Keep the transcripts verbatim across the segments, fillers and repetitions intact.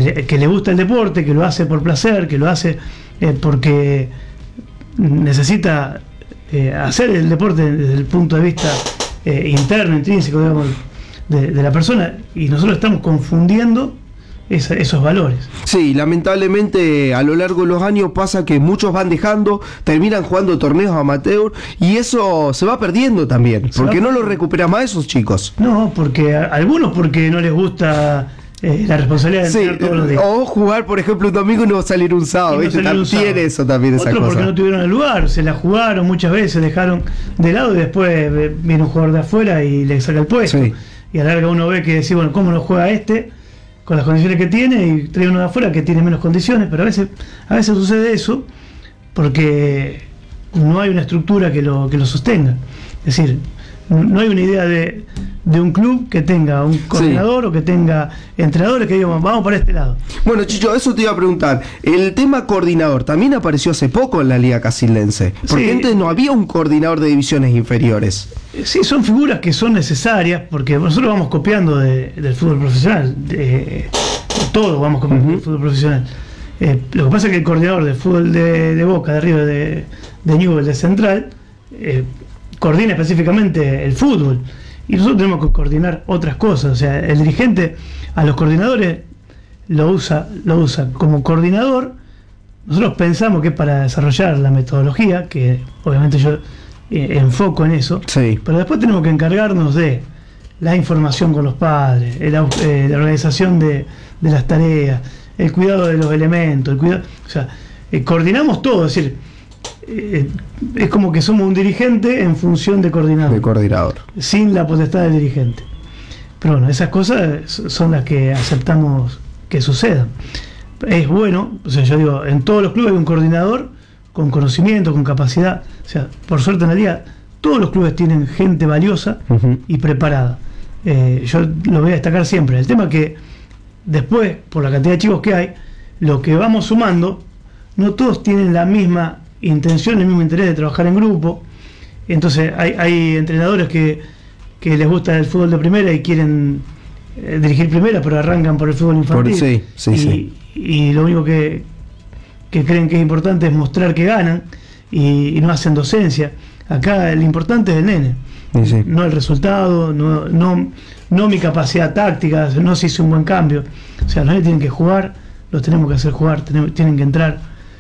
que, que le gusta el deporte, que lo hace por placer, que lo hace eh, porque necesita eh, hacer el deporte desde el punto de vista eh, interno, intrínseco, digamos, de, de la persona, y nosotros estamos confundiendo esa, esos valores. Sí, lamentablemente a lo largo de los años pasa que muchos van dejando, terminan jugando torneos amateur y eso se va perdiendo también, porque no lo recuperan más esos chicos. No, porque a, algunos porque no les gusta eh, la responsabilidad de sí, entrenar todos los días. O jugar, por ejemplo, un domingo y no salir un sábado, Y no salir un sábado. Tiene eso también, esa Otros cosa. porque no tuvieron el lugar, se la jugaron muchas veces, dejaron de lado y después eh, viene un jugador de afuera y le saca el puesto. Sí. Y a la larga uno ve que decir, bueno, ¿cómo no juega este? Con las condiciones que tiene, y trae uno de afuera que tiene menos condiciones, pero a veces a veces sucede eso porque no hay una estructura que lo, que lo sostenga. Es decir, no hay una idea de, de un club que tenga un coordinador, sí, o que tenga entrenadores que digan, vamos para este lado. Bueno, Chicho, eso te iba a preguntar. El tema coordinador también apareció hace poco en la Liga Casildense, porque sí, antes no había un coordinador de divisiones inferiores. Sí, son figuras que son necesarias, porque nosotros vamos copiando de, del fútbol profesional, de, de todo vamos copiando, uh-huh, del fútbol profesional. Eh, lo que pasa es que el coordinador del fútbol de, de Boca, de River, de, de Newell's, de Central, eh, coordina específicamente el fútbol, y nosotros tenemos que coordinar otras cosas. O sea, el dirigente a los coordinadores lo usa, lo usa como coordinador. Nosotros pensamos que es para desarrollar la metodología, que obviamente yo eh, enfoco en eso, sí, pero después tenemos que encargarnos de la información con los padres, el, eh, la organización de, de las tareas, el cuidado de los elementos, el cuidado, o sea, eh, coordinamos todo. Es decir, Eh, es como que somos un dirigente en función de coordinador, de coordinador, sin la potestad del dirigente. Pero bueno, esas cosas son las que aceptamos que sucedan. Es bueno, o sea, yo digo, en todos los clubes hay un coordinador con conocimiento, con capacidad. O sea, por suerte en la liga todos los clubes tienen gente valiosa, uh-huh, y preparada. Eh, yo lo voy a destacar siempre. El tema es que después, por la cantidad de chicos que hay, lo que vamos sumando, no todos tienen la misma intención, el mismo interés de trabajar en grupo. Entonces hay, hay entrenadores que, que les gusta el fútbol de primera y quieren eh, dirigir primera, pero arrancan por el fútbol infantil. Por, sí, sí, y, sí. y lo único que, que creen que es importante es mostrar que ganan y, y no hacen docencia. Acá lo importante es el nene, sí, sí, no el resultado, no, no, no mi capacidad táctica, no si hice un buen cambio. O sea, los nenes tienen que jugar, los tenemos que hacer jugar, tenemos, tienen que entrar.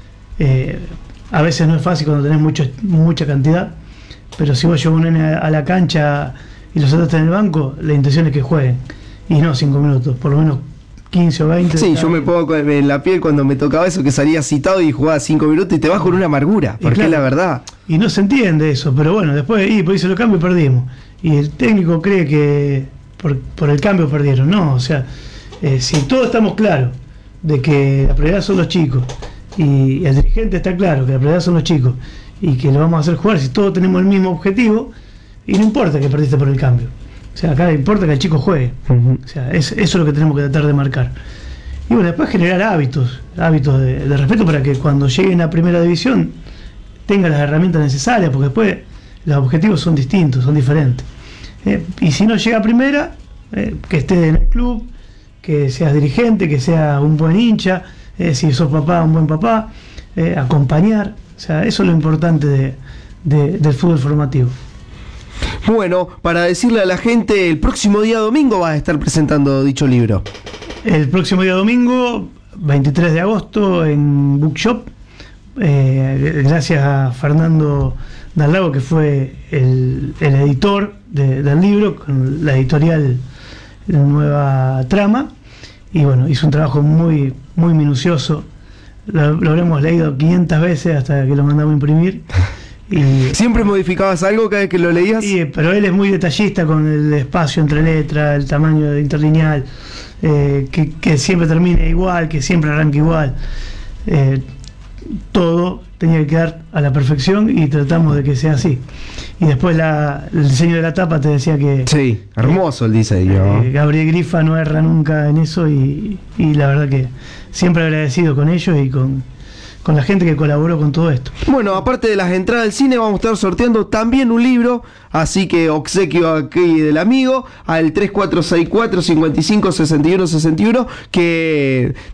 Eh, A veces no es fácil cuando tenés mucho, mucha cantidad, pero si vos llevas un nene a, a la cancha y lo sentaste en el banco, la intención es que jueguen, y no cinco minutos, por lo menos quince o veinte. Sí, yo me pongo en la piel cuando me tocaba eso, que salía citado y jugaba cinco minutos y te vas con una amargura, porque claro, es la verdad. Y no se entiende eso, pero bueno, después y, pues hice los cambios y perdimos. Y el técnico cree que por, por el cambio perdieron. No, o sea, eh, si todos estamos claros de que la prioridad son los chicos, y el dirigente está claro que la prioridad son los chicos y que lo vamos a hacer jugar, si todos tenemos el mismo objetivo, y no importa que perdiste por el cambio, o sea, acá importa que el chico juegue, uh-huh, o sea, es, eso es lo que tenemos que tratar de marcar. Y bueno, después generar hábitos hábitos de, de respeto para que cuando lleguen a primera división tengan las herramientas necesarias, porque después los objetivos son distintos, son diferentes. Eh, y si no llega a primera, eh, que estés en el club, que seas dirigente, que sea un buen hincha, Eh, si sos papá, un buen papá, eh, acompañar. O sea, eso es lo importante de, de, del fútbol formativo. Bueno, para decirle a la gente, el próximo día domingo vas a estar presentando dicho libro. El próximo día domingo, veintitrés de agosto, en Bookshop, eh, gracias a Fernando Dallago, que fue el, el editor de, del libro, con la editorial Nueva Trama. Y bueno, hizo un trabajo muy muy minucioso, lo, lo habremos leído quinientas veces hasta que lo mandamos a imprimir. Y, ¿siempre modificabas algo cada vez que lo leías? Y, pero él es muy detallista con el espacio entre letras, el tamaño de interlineal, eh, que, que siempre termine igual, que siempre arranque igual. Eh, todo tenía que quedar a la perfección y tratamos de que sea así. Y después la, el diseño de la tapa te decía que... Sí, hermoso el diseño. Eh, Gabriel Grifa no erra nunca en eso y, y la verdad que siempre agradecido con ellos y con, con la gente que colaboró con todo esto. Bueno, aparte de las entradas al cine, vamos a estar sorteando también un libro, así que obsequio aquí del amigo al tres cuatro seis cuatro, cinco cinco, seis uno seis uno, que